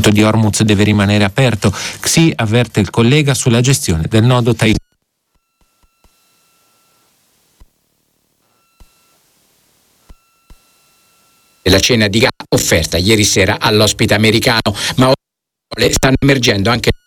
stretto di Hormuz deve rimanere aperto. Xi avverte il collega sulla gestione del nodo Taiwan. La cena di gala offerta ieri sera all'ospite americano, ma stanno emergendo anche